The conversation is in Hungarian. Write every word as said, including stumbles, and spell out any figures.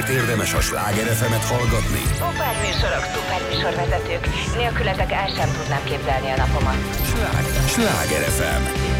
Miért érdemes a Sláger ef emet hallgatni? Szuperműsorok, szuperműsorvezetők. Nélkületek el sem tudnám képzelni a napomat. Sláger, Sláger ef em.